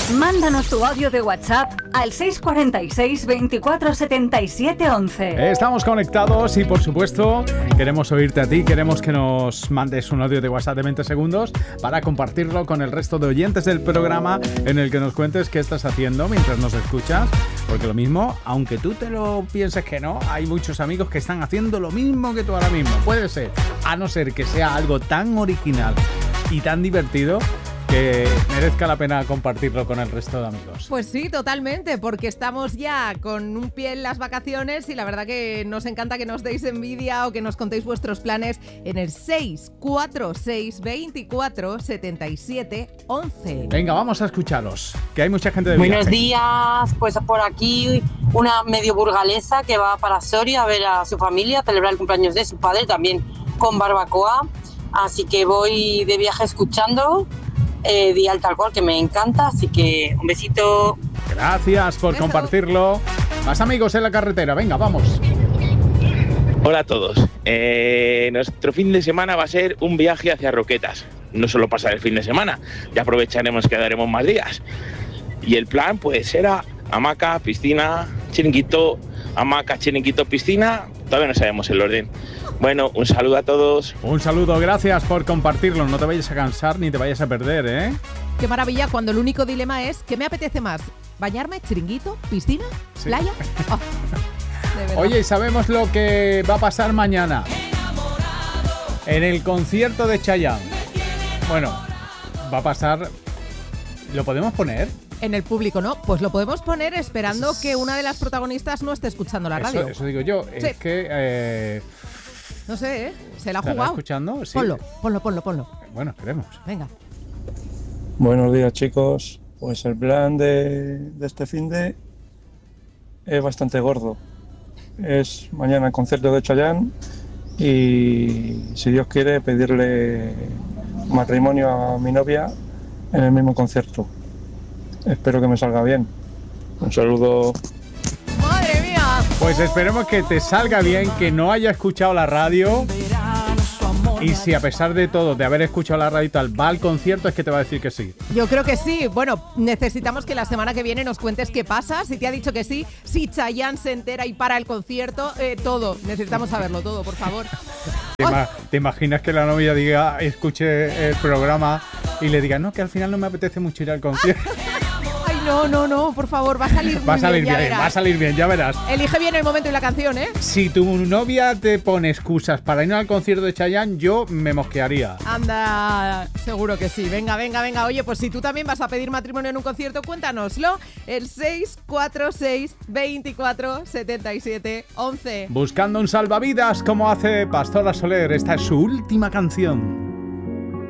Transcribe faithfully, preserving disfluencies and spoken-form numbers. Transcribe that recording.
Mándanos tu audio de WhatsApp al seis cuatro seis, veinticuatro, setenta y siete, once. Estamos conectados y, por supuesto, queremos oírte a ti. Queremos que nos mandes un audio de WhatsApp de veinte segundos para compartirlo con el resto de oyentes del programa, en el que nos cuentes qué estás haciendo mientras nos escuchas. Porque lo mismo, aunque tú te lo pienses que no, hay muchos amigos que están haciendo lo mismo que tú ahora mismo. Puede ser, a no ser que sea algo tan original y tan divertido que merezca la pena compartirlo con el resto de amigos. Pues sí, totalmente, porque estamos ya con un pie en las vacaciones y la verdad que nos encanta que nos deis envidia o que nos contéis vuestros planes en el seis cuatro seis, veinticuatro, setenta y siete, once. Venga, vamos a escucharos, que hay mucha gente de Buenos viaje. días, pues por aquí una medio burgalesa que va para Soria a ver a su familia, a celebrar el cumpleaños de su padre, también con barbacoa, así que voy de viaje escuchando. Eh, Dial Tal Cual, que me encanta, así que un besito. Gracias por Beso. compartirlo. Más amigos en la carretera, venga, vamos. Hola a todos. Eh, nuestro fin de semana va a ser un viaje hacia Roquetas. No solo pasar el fin de semana, ya aprovecharemos que daremos más días. Y el plan pues era hamaca, piscina, chiringuito, hamaca, chiringuito, piscina. Todavía no sabemos el orden. Bueno, un saludo a todos. Un saludo, gracias por compartirlo. No te vayas a cansar ni te vayas a perder, ¿eh? Qué maravilla cuando el único dilema es ¿qué me apetece más? ¿Bañarme, chiringuito, piscina, Sí. playa? Oh, de verdad. Oye, ¿y sabemos lo que va a pasar mañana? En el concierto de Chayanne. Bueno, va a pasar... ¿Lo podemos poner? En el público, ¿no? Pues lo podemos poner esperando que una de las protagonistas no esté escuchando la radio. Eso, eso digo yo. Sí. Es que... Eh, No sé, ¿eh? Se la ha ¿estará jugado. escuchando? Sí. Ponlo, ponlo, ponlo, ponlo. Bueno, esperemos. Venga. Buenos días, chicos. Pues el plan de, de este finde es bastante gordo. Es mañana el concierto de Chayanne y, si Dios quiere, pedirle matrimonio a mi novia en el mismo concierto. Espero que me salga bien. Un saludo. ¡Madre mía! Pues esperemos que te salga bien, que no haya escuchado la radio. Y si a pesar de todo, de haber escuchado la radio y tal, va al concierto, es que te va a decir que sí. Yo creo que sí. Bueno, necesitamos que la semana que viene nos cuentes qué pasa, si te ha dicho que sí, si Chayanne se entera y para el concierto, eh, todo. Necesitamos saberlo todo, por favor. ¿Te, ima- ¿Te imaginas que la novia diga, escuche el programa y le diga, no, que al final no me apetece mucho ir al concierto? Ay, no, no, no, por favor, va a salir muy Va a salir bien, ya bien, verás. va a salir bien, ya verás. Elige bien el momento y la canción, ¿eh? Si tu novia te pone excusas para ir al concierto de Chayanne, yo me mosquearía. Anda, seguro que sí. Venga, venga, venga. Oye, pues si tú también vas a pedir matrimonio en un concierto, cuéntanoslo. El seis cuatro seis, veinticuatro, setenta y siete, once. Buscando un salvavidas como hace Pastora Soler. Esta es su última canción.